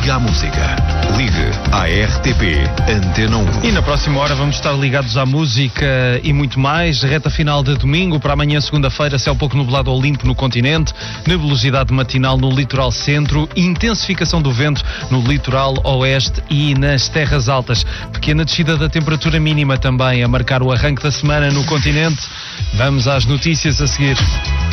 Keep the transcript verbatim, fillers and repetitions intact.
Liga à música. Ligue à R T P Antena um. E na próxima hora vamos estar ligados à música e muito mais. Reta final de domingo para amanhã, segunda-feira, céu pouco nublado ao limpo no continente, nebulosidade matinal no litoral centro, intensificação do vento no litoral oeste e nas terras altas. Pequena descida da temperatura mínima também a marcar o arranque da semana no continente. Vamos às notícias a seguir.